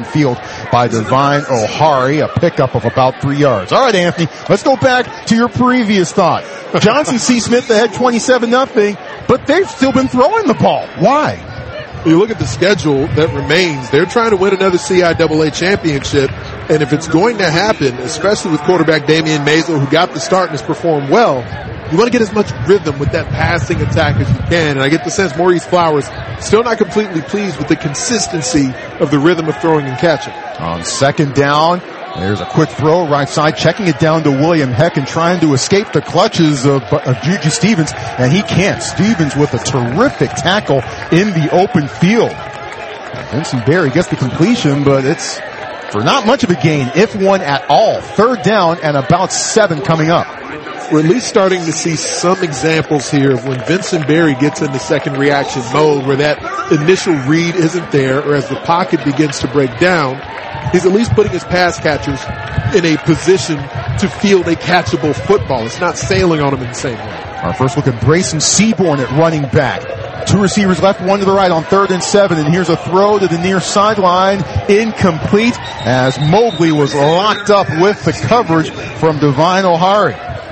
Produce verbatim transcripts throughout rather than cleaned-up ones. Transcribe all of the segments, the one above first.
field by Divine O'Hari, a pickup of about three yards. All right, Anthony, let's go back to your previous thought. Johnson C. Smith ahead twenty-seven nothing, but they've still been throwing the ball. Why? You look at the schedule that remains, they're trying to win another C I A A championship, and if it's going to happen, especially with quarterback Damian Maisel, who got the start and has performed well, you want to get as much rhythm with that passing attack as you can, and I get the sense Maurice Flowers still not completely pleased with the consistency of the rhythm of throwing and catching. On second down, there's a quick throw right side, checking it down to William Heck and trying to escape the clutches of, of Juju Stevens, and he can't. Stevens with a terrific tackle in the open field. Vincent Berry gets the completion, but it's for not much of a gain, if one at all. Third down and about seven coming up. We're at least starting to see some examples here of when Vincent Berry gets into second reaction mode, where that initial read isn't there, or as the pocket begins to break down, he's at least putting his pass catchers in a position to field a catchable football. It's not sailing on them in the same way. Our first look at Brayson Seaborn at running back. Two receivers left, one to the right on third and seven, and here's a throw to the near sideline, incomplete, as Mobley was locked up with the coverage from Divine O'Hari.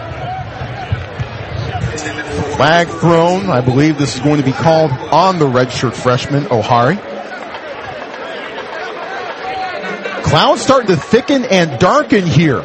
Flag thrown. I believe this is going to be called on the redshirt freshman, O'Hari. Clouds starting to thicken and darken here.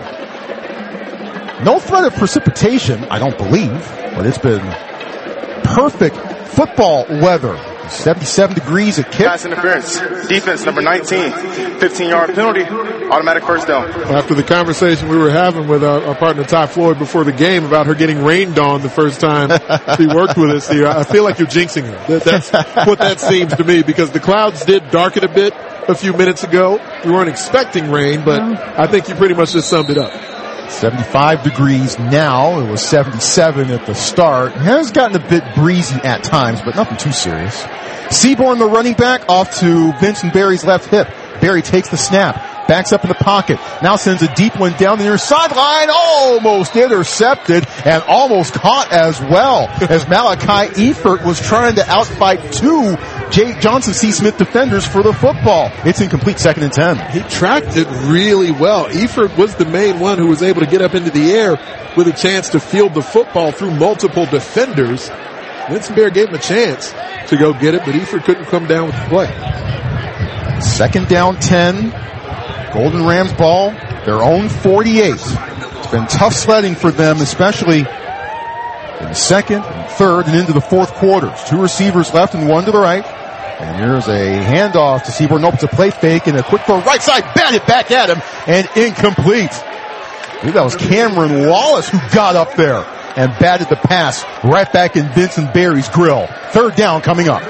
No threat of precipitation, I don't believe, but it's been perfect football weather. seventy-seven degrees at kick. Pass interference. Defense number nineteen. fifteen-yard penalty. Automatic first down. After the conversation we were having with our, our partner Ty Floyd before the game about her getting rained on the first time she worked with us here, I feel like you're jinxing her. That, that's what that seems to me, because the clouds did darken a bit a few minutes ago. We weren't expecting rain, but I think you pretty much just summed it up. seventy-five degrees now. It was seventy-seven at the start. It has gotten a bit breezy at times, but nothing too serious. Seaborn, the running back, off to Vincent Berry's left hip. Berry takes the snap, backs up in the pocket, now sends a deep one down the near sideline, almost intercepted and almost caught as well, as Malachi Efert was trying to outfight two J. Johnson C. Smith defenders for the football. It's incomplete, second and ten. He tracked it really well. Efert was the main one who was able to get up into the air with a chance to field the football through multiple defenders. Vincent Berry gave him a chance to go get it, but Efert couldn't come down with the play. Second down ten. Golden Rams ball, their own forty-eight. It's been tough sledding for them, especially in the second and third and into the fourth quarters. Two receivers left and one to the right. And here's a handoff to Seaborn. Nope, it's a play fake and a quick throw right side, batted back at him and incomplete. I believe that was Cameron Wallace who got up there and batted the pass right back in Vincent Berry's grill. Third down coming up.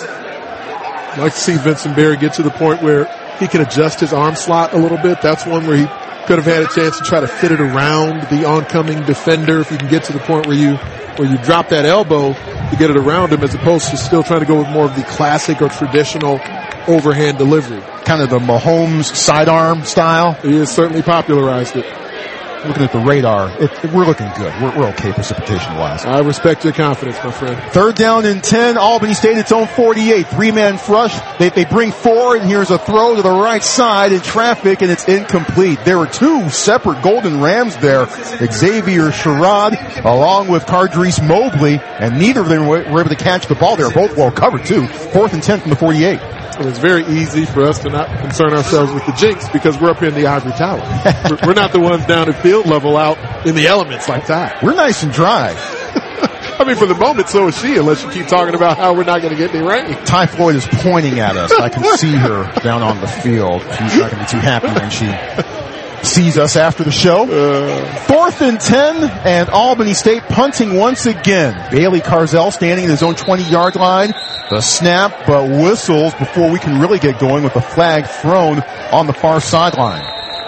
I'd like to see Vincent Berry get to the point where he can adjust his arm slot a little bit. That's one where he could have had a chance to try to fit it around the oncoming defender. If you can get to the point where you where you drop that elbow to get it around him, as opposed to still trying to go with more of the classic or traditional overhand delivery. Kind of the Mahomes sidearm style. He has certainly popularized it. Looking at the radar, it, it, we're looking good. We're, we're okay precipitation-wise. I respect your confidence, my friend. Third down and ten. Albany State, its own forty-eight. Three-man rush. They, they bring four, and here's a throw to the right side in traffic, and it's incomplete. There were two separate Golden Rams there. Xavier Sherrod, along with Cardreese Mobley, and neither of them were able to catch the ball. They were both well covered, too. Fourth and ten from the forty-eight. And it's very easy for us to not concern ourselves with the jinx because we're up here in the ivory tower. we're, we're not the ones down at field level out in the elements like Ty. We're nice and dry. I mean, for the moment, so is she, unless you keep talking about how we're not going to get any rain. Ty Floyd is pointing at us. I can see her down on the field. She's not going to be too happy when she sees us after the show. Uh, Fourth and ten, and Albany State punting once again. Bailey Carzell standing in his own twenty-yard line. The snap, but whistles before we can really get going with the flag thrown on the far sideline.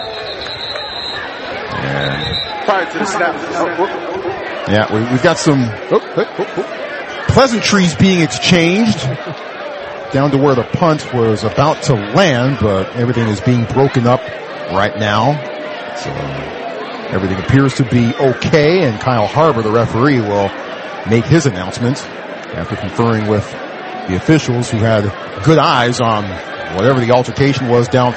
And prior to the snap. Yeah, we, we've got some oh, oh, oh, pleasantries being exchanged down to where the punt was about to land, but everything is being broken up right now. So everything appears to be okay, and Kyle Harbor, the referee, will make his announcement after conferring with the officials who had good eyes on whatever the altercation was down